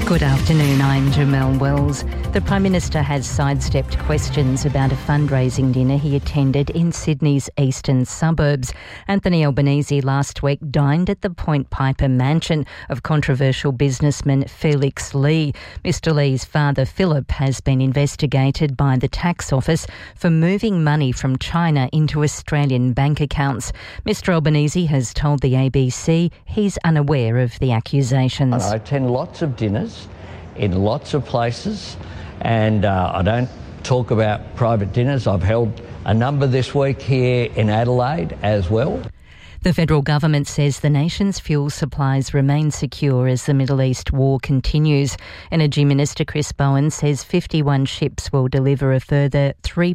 Good afternoon, I'm Jamelle Wells. The Prime Minister has sidestepped questions about a fundraising dinner he attended in Sydney's eastern suburbs. Anthony Albanese last week dined at the Point Piper mansion of controversial businessman Felix Lee. Mr Lee's father, Philip, has been investigated by the tax office for moving money from China into Australian bank accounts. Mr Albanese has told the ABC he's unaware of the accusations. I attend lots of dinners in lots of places, and I don't talk about private dinners. I've held a number this week here in Adelaide as well. The federal government says the nation's fuel supplies remain secure as the Middle East war continues. Energy Minister Chris Bowen says 51 ships will deliver a further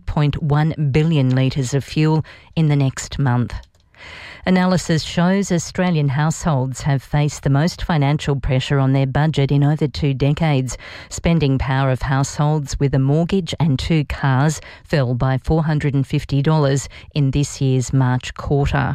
3.1 billion litres of fuel in the next month. Analysis shows Australian households have faced the most financial pressure on their budget in over 2 decades. Spending power of households with a mortgage and 2 cars fell by $450 in this year's March quarter.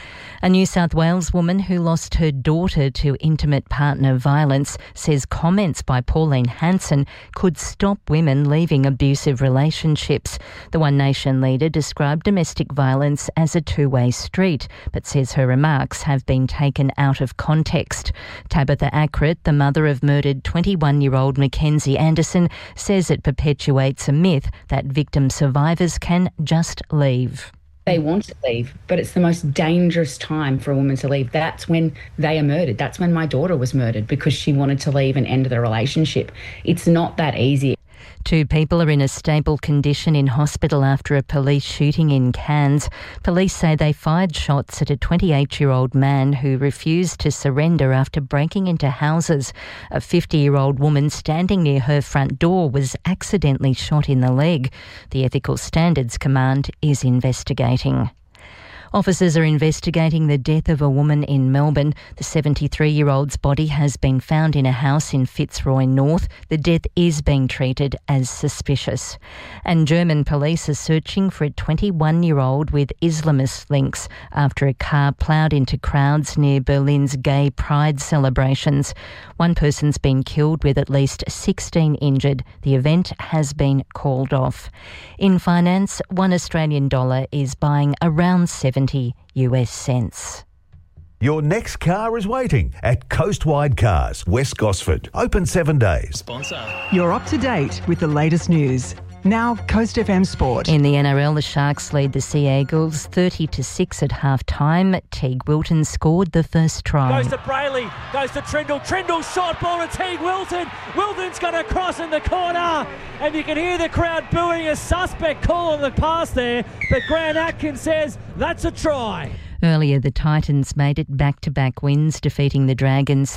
A New South Wales woman who lost her daughter to intimate partner violence says comments by Pauline Hanson could stop women leaving abusive relationships. The One Nation leader described domestic violence as a two-way street, but says her remarks have been taken out of context. Tabitha Ackritt, the mother of murdered 21-year-old Mackenzie Anderson, says it perpetuates a myth that victim survivors can just leave. They want to leave, but it's the most dangerous time for a woman to leave. That's when they are murdered. That's when my daughter was murdered because she wanted to leave and end the relationship. It's not that easy. 2 people are in a stable condition in hospital after a police shooting in Cairns. Police say they fired shots at a 28-year-old man who refused to surrender after breaking into houses. A 50-year-old woman standing near her front door was accidentally shot in the leg. The Ethical Standards Command is investigating. Officers are investigating the death of a woman in Melbourne. The 73-year-old's body has been found in a house in Fitzroy North. The death is being treated as suspicious. And German police are searching for a 21-year-old with Islamist links after a car ploughed into crowds near Berlin's gay pride celebrations. 1 person's been killed with at least 16 injured. The event has been called off. In finance, $1 Australian dollar is buying around 70 US cents. Your next car is waiting at Coastwide Cars, West Gosford. Open 7 days. Sponsor. You're up to date with the latest news. Now, Coast FM Sport. In the NRL, the Sharks lead the Sea Eagles 30-6 at half-time. Teague Wilton scored the first try. Goes to Brayley, goes to Trindle. Trindle shot ball to Teague Wilton. Wilton's going to cross in the corner. And you can hear the crowd booing a suspect call on the pass there. But Grant Atkins says that's a try. Earlier, the Titans made it back-to-back wins, defeating the Dragons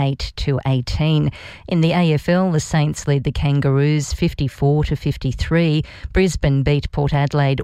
38-18. In the AFL, the Saints lead the Kangaroos 54-53. Brisbane beat Port Adelaide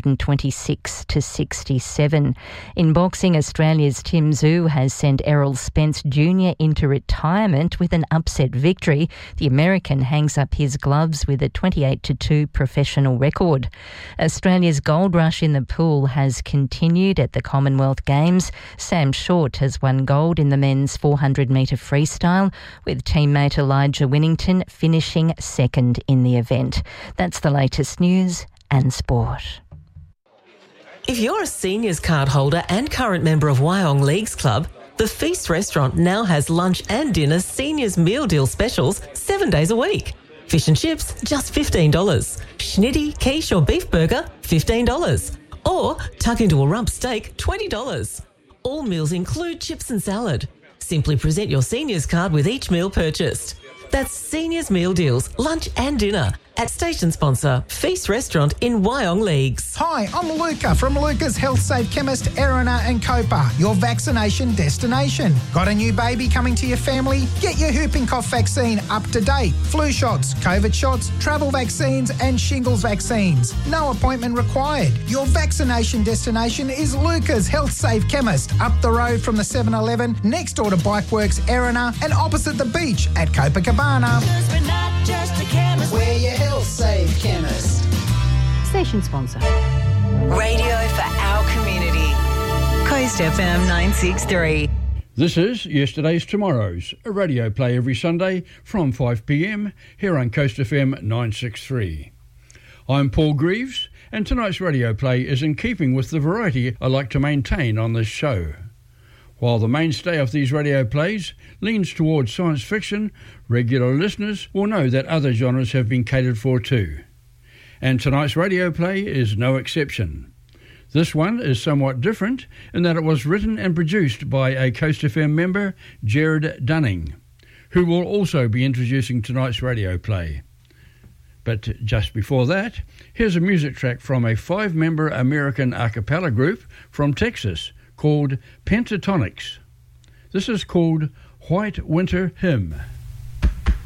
126-67. In boxing, Australia's Tim Tszyu has sent Errol Spence Jr. into retirement with an upset victory. The American hangs up his gloves with a 28-2 professional record. Australia's gold rush in the pool has continued at the Commonwealth Games. Sam Short has won gold in the men's 400-metre freestyle, with teammate Elijah Winnington finishing second in the event. That's the latest news and sport. If you're a seniors card holder and current member of Wyong Leagues Club, the Feast restaurant now has lunch and dinner seniors meal deal specials 7 days a week. Fish and chips, just $15. Schnitty, quiche or beef burger, $15. Or tuck into a rump steak, $20. All meals include chips and salad. Simply present your seniors card with each meal purchased. That's Seniors Meal Deals, lunch and dinner at station sponsor Feast Restaurant in Wyong Leagues. Hi, I'm Luca from Luca's Health Safe Chemist, Erina and Copa, your vaccination destination. Got a new baby coming to your family? Get your whooping cough vaccine up to date. Flu shots, COVID shots, travel vaccines and shingles vaccines. No appointment required. Your vaccination destination is Luca's Health Safe Chemist, up the road from the 7-Eleven, next door to Bikeworks, Erina, and opposite the beach at Copacabana. We're not just a chemist. We're your Health Safe Chemist. Station sponsor. Radio for our community. Coast FM 963. This is Yesterday's Tomorrow's, a radio play every Sunday from 5 p.m. here on Coast FM 963. I'm Paul Greaves, and tonight's radio play is in keeping with the variety I like to maintain on this show. While the mainstay of these radio plays leans towards science fiction, regular listeners will know that other genres have been catered for too. And tonight's radio play is no exception. This one is somewhat different in that it was written and produced by a Coast FM member, Jared Dunning, who will also be introducing tonight's radio play. But just before that, here's a music track from a 5-member American a cappella group from Texas called Pentatonics. This is called White Winter Hymn.